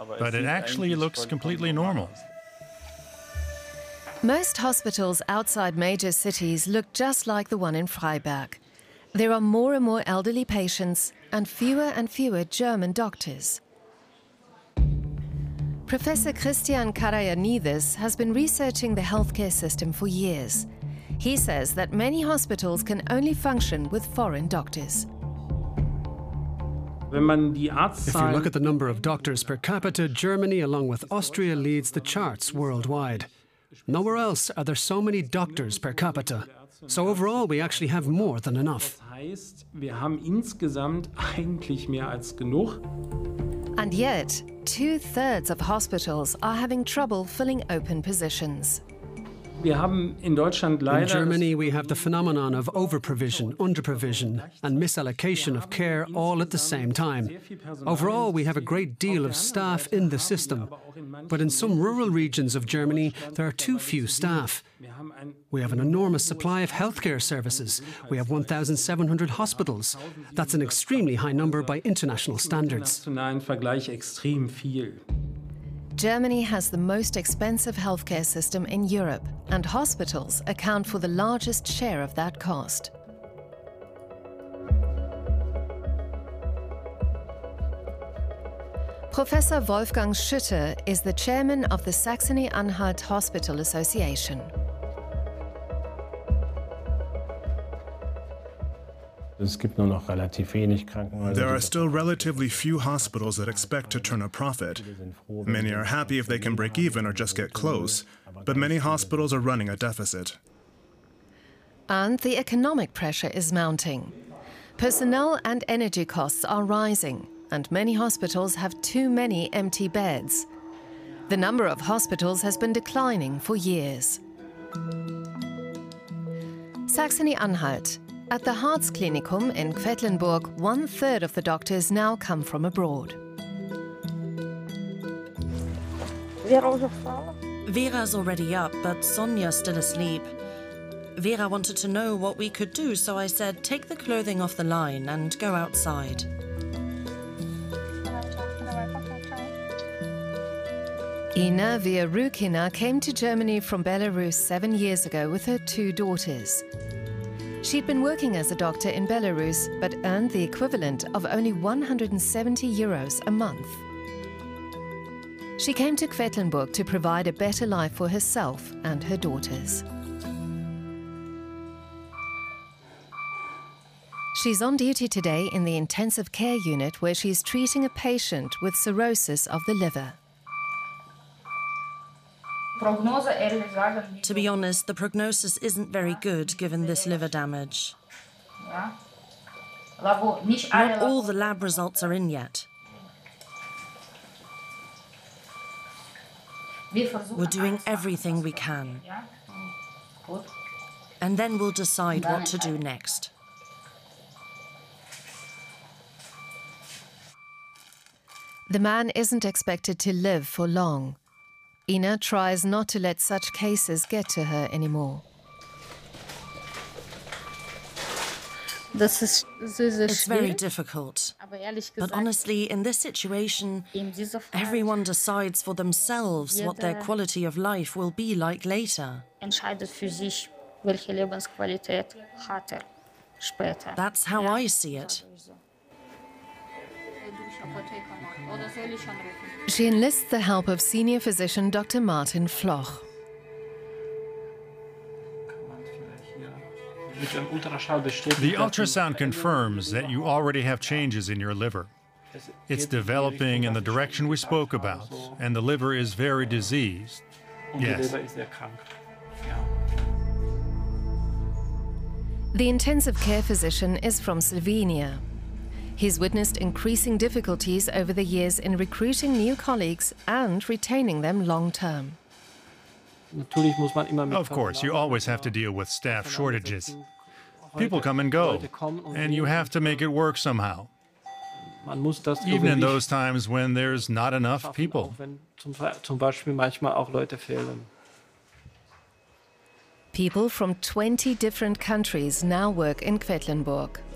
but it actually looks completely normal. Most hospitals outside major cities look just like the one in Freiberg. There are more and more elderly patients and fewer German doctors. Professor Christian Karayannidis has been researching the healthcare system for years. He says that many hospitals can only function with foreign doctors. If you look at the number of doctors per capita, Germany, along with Austria, leads the charts worldwide. Nowhere else are there so many doctors per capita. So overall, we actually have more than enough. And yet, 2/3 of hospitals are having trouble filling open positions. In Germany, we have the phenomenon of overprovision, underprovision, and misallocation of care all at the same time. Overall, we have a great deal of staff in the system. But in some rural regions of Germany, there are too few staff. We have an enormous supply of healthcare services. We have 1,700 hospitals. That's an extremely high number by international standards. Germany has the most expensive healthcare system in Europe, and hospitals account for the largest share of that cost. Professor Wolfgang Schütte is the chairman of the Saxony-Anhalt Hospital Association. There are still relatively few hospitals that expect to turn a profit. Many are happy if they can break even or just get close, but many hospitals are running a deficit. And the economic pressure is mounting. Personnel and energy costs are rising, and many hospitals have too many empty beds. The number of hospitals has been declining for years. Saxony-Anhalt. At the Harzklinikum in Quedlinburg, 1/3 of the doctors now come from abroad. Vera's already up, but Sonia's still asleep. Vera wanted to know what we could do, so I said, take the clothing off the line and go outside. Ina Viarukina came to Germany from Belarus 7 years ago with her 2 daughters. She'd been working as a doctor in Belarus, but earned the equivalent of only 170 euros a month. She came to Quedlinburg to provide a better life for herself and her daughters. She's on duty today in the intensive care unit where she's treating a patient with cirrhosis of the liver. To be honest, the prognosis isn't very good given this liver damage. Not all the lab results are in yet. We're doing everything we can. And then we'll decide what to do next. The man isn't expected to live for long. Ina tries not to let such cases get to her anymore. It's very difficult. But honestly, in this situation, everyone decides for themselves what their quality of life will be like later. That's how I see it. She enlists the help of senior physician Dr. Martin Floch. The ultrasound confirms that you already have changes in your liver. It's developing in the direction we spoke about, and the liver is very diseased. Yes. The intensive care physician is from Slovenia. He's witnessed increasing difficulties over the years in recruiting new colleagues and retaining them long-term. Of course, you always have to deal with staff shortages. People come and go, and you have to make it work somehow. Even in those times when there's not enough people. People from 20 different countries now work in Quedlinburg.